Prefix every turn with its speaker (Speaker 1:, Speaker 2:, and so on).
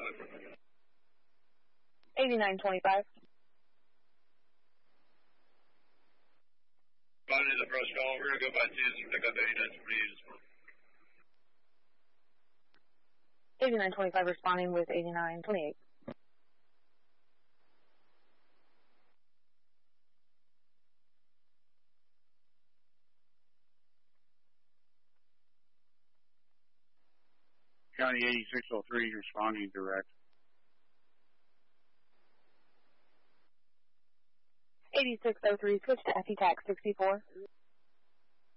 Speaker 1: 8925.
Speaker 2: Responding to the first call, we're going to go by 2 and pick up 8928.
Speaker 1: 8925 responding with 8928.
Speaker 3: County 8603 responding direct.
Speaker 1: 8603, switch to FE TAC 64.